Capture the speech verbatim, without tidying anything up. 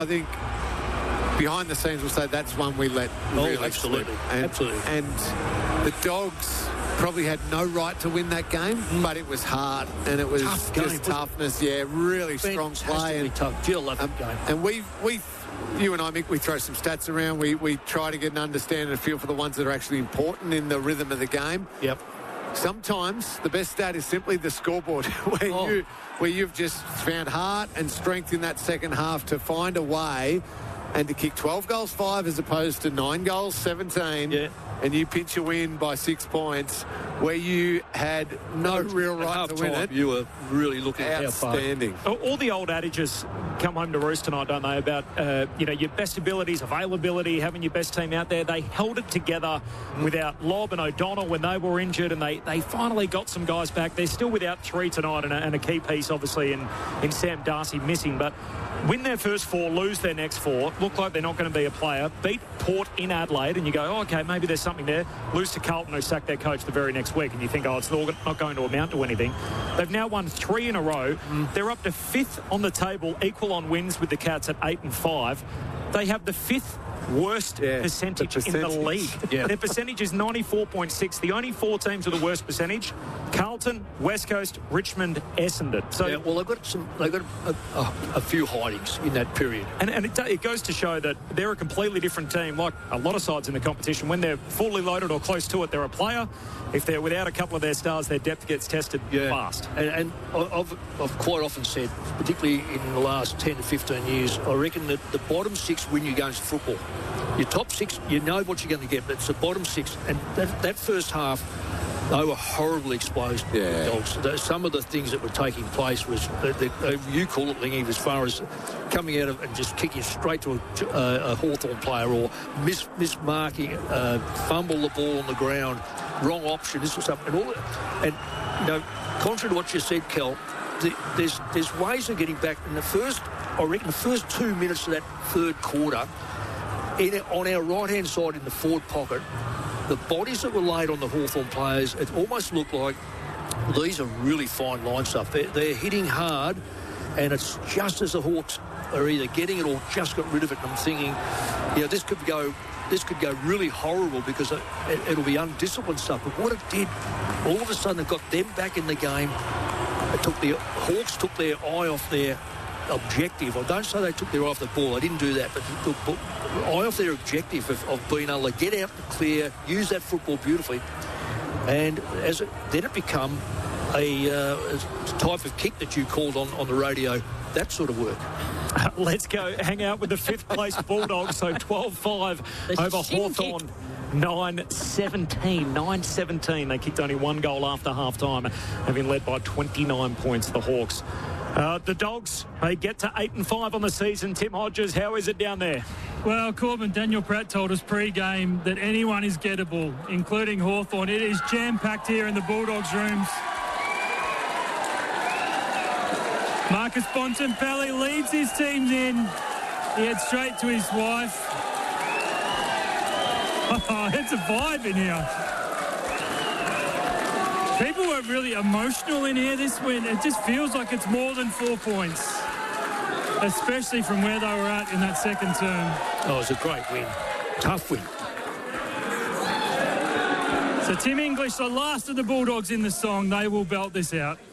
I think behind the scenes we'll say that's one we let Oh, really absolutely. slip. And, absolutely. And the Dogs probably had no right to win that game, mm. but it was hard and it was Tough just game, toughness. Yeah, really strong play. And tough. Jill loved um, that game. And we we. You and I, Mick, we throw some stats around. We we try to get an understanding and a feel for the ones that are actually important in the rhythm of the game. Yep. Sometimes the best stat is simply the scoreboard, where oh. you where you've just found heart and strength in that second half to find a way and to kick twelve goals five as opposed to nine goals seventeen. Yeah. And you pinch a win by six points where you had no real right to win it. You were really looking outstanding. All, all the old adages come home to roost tonight, don't they, about, uh, you know, your best abilities, availability, having your best team out there. They held it together mm. without Lobb and O'Donnell when they were injured, and they, they finally got some guys back. They're still without three tonight, and a, and a key piece, obviously, in, in Sam Darcy missing. But win their first four, lose their next four, look like they're not going to be a player, beat Port in Adelaide, and you go, oh, OK, maybe there's something there. Lose to Carlton, who sacked their coach the very next week, and you think, oh, it's not going to amount to anything. They've now won three in a row. Mm. They're up to fifth on the table, equal on wins with the Cats at eight and five. They have the fifth worst yeah, percentage, the percentage in the league. Yeah. Their percentage is ninety-four point six. The only four teams with the worst percentage: Carlton, West Coast, Richmond, Essendon. So, yeah, well, they've got some. They've got a, a, a few hidings in that period, and, and it, it goes to show that they're a completely different team. Like a lot of sides in the competition, when they're fully loaded or close to it, they're a player. If they're without a couple of their stars, their depth gets tested yeah. fast. And, and I've, I've quite often said, particularly in the last ten to fifteen years, I reckon that the bottom six win you games of football. Your top six, you know what you're going to get, but it's the bottom six. And that, that first half, they were horribly exposed. Yeah. Dogs. Some of the things that were taking place was, the, the, you call it, Lingy, as far as coming out of and just kicking straight to a, a, a Hawthorn player, or miss mismarking, uh, fumble the ball on the ground, wrong option, this or something. And, all that. And you know, contrary to what you said, Kel, the, there's there's ways of getting back. In the first, I reckon, the first two minutes of that third quarter, in, on our right-hand side in the forward pocket, the bodies that were laid on the Hawthorn players, it almost looked like these are really fine line stuff. They're, they're hitting hard, and it's just as the Hawks are either getting it or just got rid of it. And I'm thinking, you know, this could go, this could go really horrible because it, it, it'll be undisciplined stuff. But what it did, all of a sudden, it got them back in the game. It took the Hawks took their eye off their objective. I don't say they took their eye off the ball. I didn't do that, but took the eye off their objective of, of being able to get out the clear, use that football beautifully, and as it, then it become a, uh, a type of kick that you called on on the radio. That sort of work. Uh, let's go hang out with the fifth place Bulldogs. So twelve five over Hawthorn. nine seventeen. nine seventeen. They kicked only one goal after half-time, having led by twenty-nine points, the Hawks. Uh, the Dogs, they get to eight and five on the season. Tim Hodges, how is it down there? Well, Corbin, Daniel Pratt told us pre-game that anyone is gettable, including Hawthorn. It is jam-packed here in the Bulldogs' rooms. Marcus Bontempelli leads his teams in. He heads straight to his wife. Oh, it's a vibe in here. People were really emotional in here this win. It just feels like it's more than four points, especially from where they were at in that second term. Oh, it was a great win. Tough win. So Tim English, the last of the Bulldogs in the song, they will belt this out.